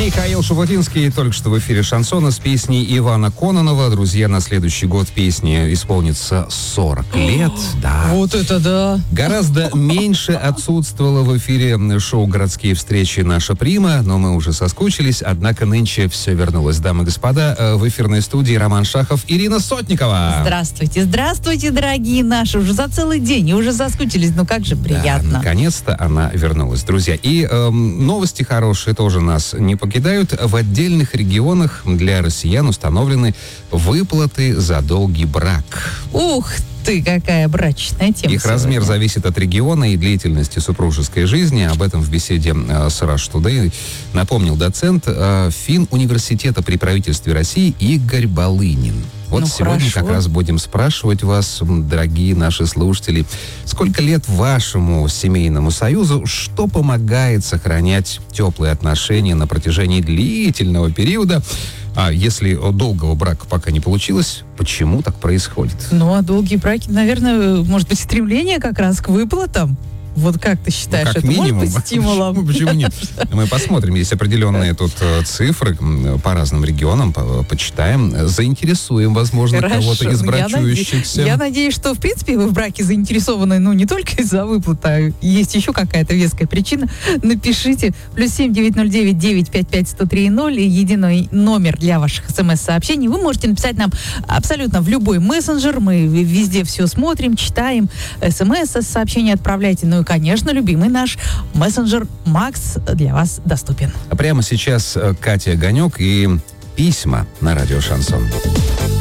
Михаил Шуфутинский только что в эфире шансона с песней Ивана Кононова. Друзья, на следующий год песне исполнится 40 лет. Да. Вот это да. Гораздо меньше отсутствовала в эфире шоу «Городские встречи» наша Прима, но мы уже соскучились, однако нынче все вернулось. Дамы и господа, в эфирной студии Роман Шахов, Ирина Сотникова. Здравствуйте, здравствуйте, дорогие наши. Уже за целый день, и уже соскучились. Ну как же приятно. Да, наконец-то она вернулась, друзья. И новости хорошие тоже нас не покидают. В отдельных регионах для россиян установлены выплаты за долгий брак. Ух ты, какая брачная тема. Их размер зависит от региона и длительности супружеской жизни. Об этом в беседе с Rush Today напомнил доцент Финуниверситета при правительстве России Игорь Балынин. Вот ну, сегодня хорошо. как раз будем спрашивать вас, дорогие наши слушатели, сколько лет вашему семейному союзу, что помогает сохранять теплые отношения на протяжении длительного периода, а если долгого брака пока не получилось, почему так происходит? Ну, а долгие браки, наверное, может быть, стремление как раз к выплатам? Вот как ты считаешь, как это минимум. может быть стимулом? Почему нет? Мы посмотрим, есть определенные тут цифры по разным регионам, почитаем, заинтересуем, возможно, кого-то из брачующихся. Я надеюсь, что, в принципе, вы в браке заинтересованы, ну, не только из-за выплаты, а есть еще какая-то веская причина. Напишите +7 909 955 103 0 и единый номер для ваших смс-сообщений. Вы можете написать нам абсолютно в любой мессенджер. Мы везде все смотрим, читаем. СМС-сообщения отправляйте. Ну и, конечно, любимый наш мессенджер Макс для вас доступен. А прямо сейчас Катя Огонек и письма на радио «Шансон».